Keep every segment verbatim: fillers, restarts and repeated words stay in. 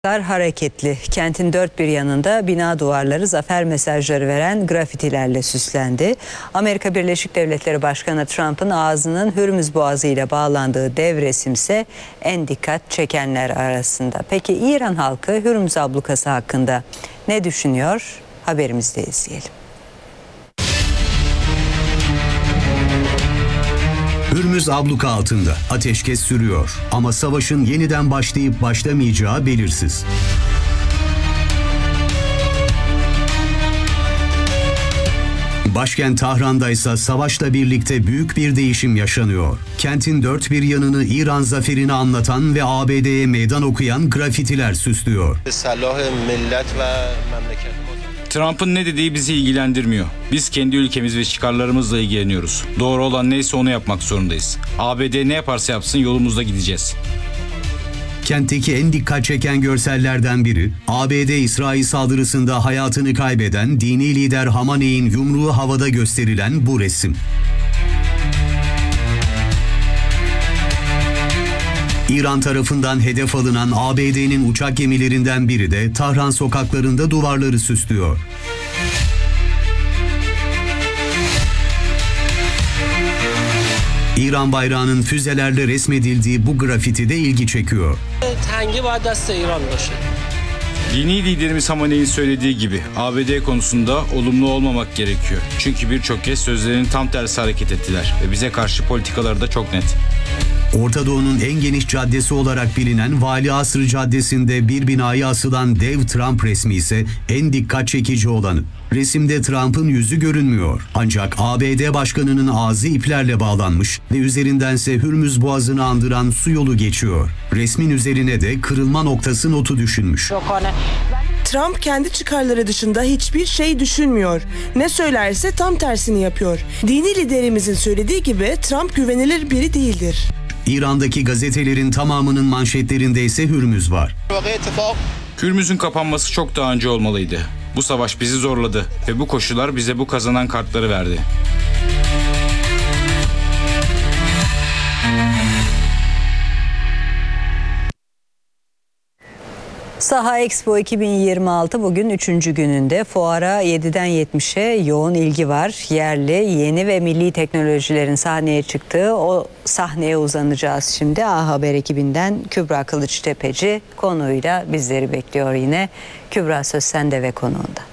Hareketli. Kentin dört bir yanında bina duvarları zafer mesajları veren grafitilerle süslendi. Amerika Birleşik Devletleri Başkanı Trump'ın ağzının Hürmüz Boğazı ile bağlandığı dev resimse en dikkat çekenler arasında. Peki İran halkı Hürmüz ablukası hakkında ne düşünüyor? Haberimizde izleyelim. Hürmüz abluka altında ateşkes sürüyor ama savaşın yeniden başlayıp başlamayacağı belirsiz. Başkent Tahran'da ise savaşla birlikte büyük bir değişim yaşanıyor. Kentin dört bir yanını İran zaferini anlatan ve A B D'ye meydan okuyan grafitiler süslüyor. Trump'ın ne dediği bizi ilgilendirmiyor. Biz kendi ülkemiz ve çıkarlarımızla ilgileniyoruz. Doğru olan neyse onu yapmak zorundayız. A B D ne yaparsa yapsın yolumuzda gideceğiz. Kentteki en dikkat çeken görsellerden biri, A B D İsrail saldırısında hayatını kaybeden dini lider Hamaney'in yumruğu havada gösterilen bu resim. İran tarafından hedef alınan A B D'nin uçak gemilerinden biri de Tahran sokaklarında duvarları süslüyor. İran bayrağının füzelerle resmedildiği bu grafiti de ilgi çekiyor. Dini liderimiz Hamaney'in söylediği gibi A B D konusunda olumlu olmamak gerekiyor. Çünkü birçok kez sözlerinin tam tersi hareket ettiler ve bize karşı politikaları da çok net. Orta Doğu'nun en geniş caddesi olarak bilinen Vali Asr Caddesi'nde bir binaya asılan dev Trump resmi ise en dikkat çekici olanı. Resimde Trump'ın yüzü görünmüyor. Ancak A B D Başkanı'nın ağzı iplerle bağlanmış ve üzerindense Hürmüz Boğazı'nı andıran su yolu geçiyor. Resmin üzerine de kırılma noktası notu düşünmüş. Trump kendi çıkarları dışında hiçbir şey düşünmüyor. Ne söylerse tam tersini yapıyor. Dini liderimizin söylediği gibi Trump güvenilir biri değildir. İran'daki gazetelerin tamamının manşetlerinde ise Hürmüz var. Hürmüz'ün kapanması çok daha önce olmalıydı. Bu savaş bizi zorladı ve bu koşullar bize bu kazanan kartları verdi. Saha Expo iki bin yirmi altı bugün üçüncü gününde. Fuara yediden yetmişe yoğun ilgi var. Yerli, yeni ve milli teknolojilerin sahneye çıktığı o sahneye uzanacağız şimdi. A Haber ekibinden Kübra Kılıçtepeci konuğuyla bizleri bekliyor yine. Kübra, söz sende ve konuğunda.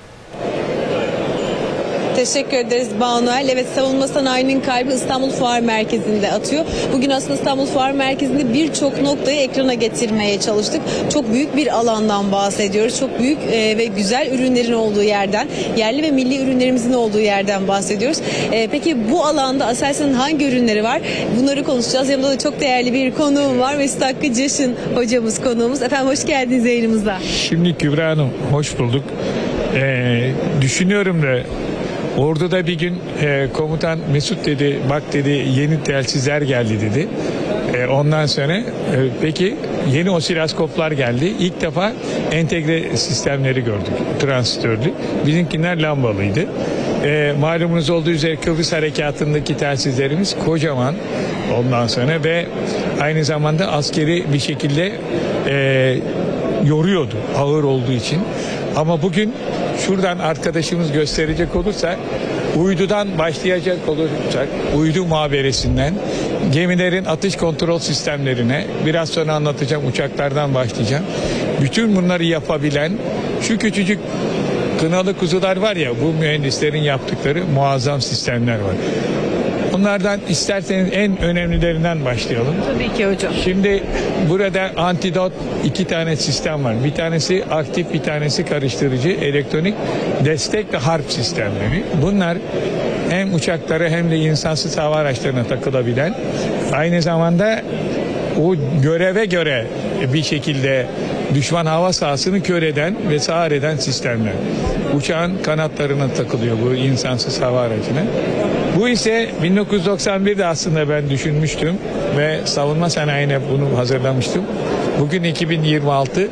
Teşekkür ederiz Banuel. Evet, savunma sanayinin kalbi İstanbul Fuar Merkezi'nde atıyor. Bugün aslında İstanbul Fuar Merkezi'nde birçok noktayı ekrana getirmeye çalıştık. Çok büyük bir alandan bahsediyoruz. Çok büyük e, ve güzel ürünlerin olduğu yerden, yerli ve milli ürünlerimizin olduğu yerden bahsediyoruz. E, peki bu alanda Aselsan'ın hangi ürünleri var? Bunları konuşacağız. Yanımda da çok değerli bir konuğum var. Mesut Hakkı Caşın hocamız konuğumuz. Efendim hoş geldiniz yayınımıza. Şimdi Kübra Hanım hoş bulduk. Ee, düşünüyorum da Ordu'da bir gün e, komutan Mesut dedi, bak dedi yeni telsizler geldi dedi. E, ondan sonra e, peki yeni osiloskoplar geldi. İlk defa entegre sistemleri gördük, transistörlü. Bizimkiler lambalıydı. E, malumunuz olduğu üzere Kıbrıs Harekatı'ndaki telsizlerimiz kocaman ondan sonra ve aynı zamanda askeri bir şekilde e, yoruyordu ağır olduğu için. Ama bugün şuradan arkadaşımız gösterecek olursa, uydudan başlayacak olursak, uydu muhaberesinden gemilerin atış kontrol sistemlerine, biraz sonra anlatacağım, uçaklardan başlayacağım. Bütün bunları yapabilen şu küçücük kınalı kuzular var ya, bu mühendislerin yaptıkları muazzam sistemler var. Bunlardan isterseniz en önemlilerinden başlayalım. Tabii ki hocam. Şimdi burada antidot iki tane sistem var. Bir tanesi aktif, bir tanesi karıştırıcı, elektronik destek ve harp sistemleri. Bunlar hem uçaklara hem de insansız hava araçlarına takılabilen, aynı zamanda o göreve göre bir şekilde düşman hava sahasını kör eden ve sağır eden sistemler. Uçağın kanatlarına takılıyor bu insansız hava aracına. Bu ise bin dokuz yüz doksan birde aslında ben düşünmüştüm ve savunma sanayine bunu hazırlamıştım. Bugün iki bin yirmi altı,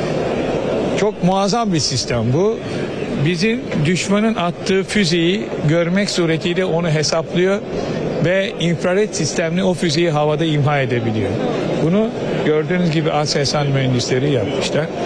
çok muazzam bir sistem bu. Bizim düşmanın attığı füzeyi görmek suretiyle onu hesaplıyor ve infrared sistemli o füzeyi havada imha edebiliyor. Bunu gördüğünüz gibi Aselsan mühendisleri yapmışlar.